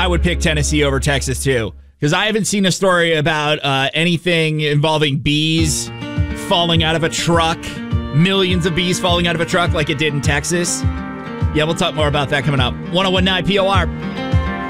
I would pick Tennessee over Texas, too. Because I haven't seen a story about anything involving bees falling out of a truck. Millions of bees falling out of a truck like it did in Texas. Yeah, we'll talk more about that coming up. 101.9 POR.